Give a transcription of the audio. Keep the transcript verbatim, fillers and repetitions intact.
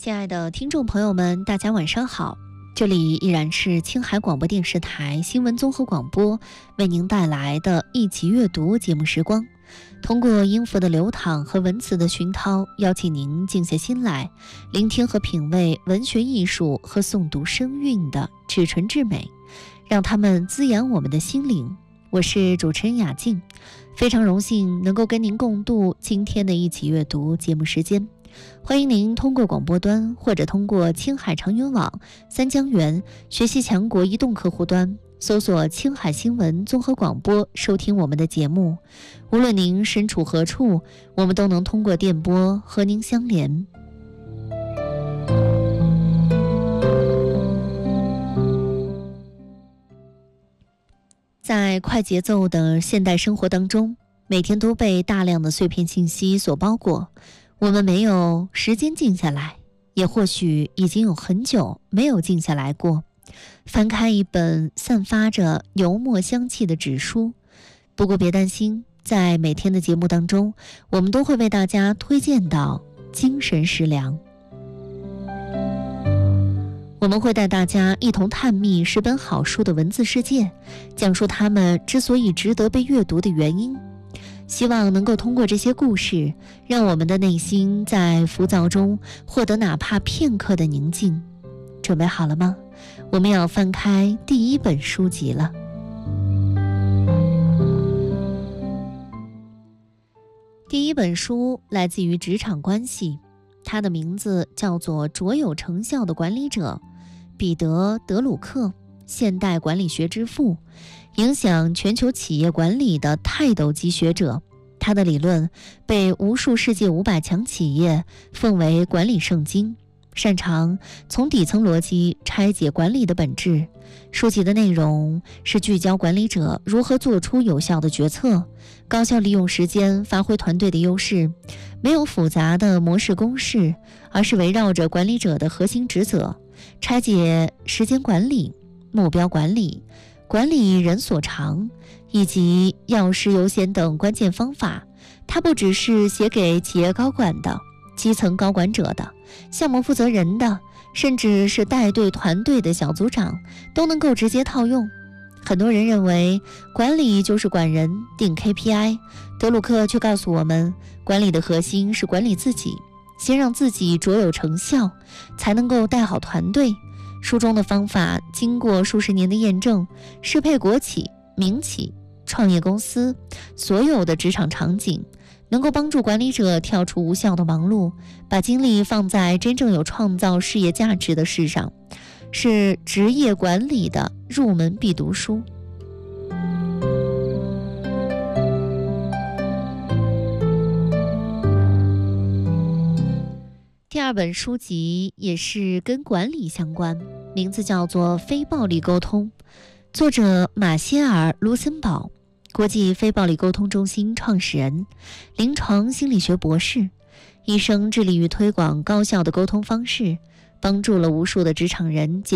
亲爱的听众朋友们，大家晚上好，这里依然是青海广播电视台新闻综合广播为您带来的一起阅读节目时光。通过音符的流淌和文词的熏陶，邀请您静下心来，聆听和品味文学艺术和诵读声韵的至纯至美，让它们滋养我们的心灵。我是主持人雅静，非常荣幸能够跟您共度今天的一起阅读节目时间。欢迎您通过广播端或者通过青海长云网三江源学习强国移动客户端搜索青海新闻综合广播收听我们的节目。无论您身处何处，我们都能通过电波和您相连。在快节奏的现代生活当中，每天都被大量的碎片信息所包裹，我们没有时间静下来，也或许已经有很久没有静下来过，翻开一本散发着油墨香气的纸书。不过别担心，在每天的节目当中，我们都会为大家推荐到精神食粮。我们会带大家一同探秘十本好书的文字世界，讲述它们之所以值得被阅读的原因。希望能够通过这些故事，让我们的内心在浮躁中获得哪怕片刻的宁静。准备好了吗？我们要翻开第一本书籍了。第一本书来自于职场关系，它的名字叫做《卓有成效的管理者》，彼得·德鲁克，现代管理学之父，影响全球企业管理的泰斗级学者。他的理论被无数世界五百强企业奉为管理圣经，擅长从底层逻辑拆解管理的本质。书籍的内容是聚焦管理者如何做出有效的决策，高效利用时间，发挥团队的优势。没有复杂的模式公式，而是围绕着管理者的核心职责，拆解时间管理、目标管理、管理人所长以及要事优先等关键方法。它不只是写给企业高管的、基层高管者的、项目负责人的，甚至是带队团队的小组长都能够直接套用。很多人认为管理就是管人、定 K P I， 德鲁克却告诉我们，管理的核心是管理自己，先让自己卓有成效，才能够带好团队。书中的方法经过数十年的验证，适配国企、民企、创业公司所有的职场场景，能够帮助管理者跳出无效的忙碌，把精力放在真正有创造事业价值的事上，是职业管理的入门必读书。第二本书籍也是跟管理相关，名字叫做《非暴力沟通》，作者马歇尔·卢森堡，国际非暴力沟通中心创始人，临床心理学博士，一生致力于推广高效的沟通方式，帮助了无数的职场人解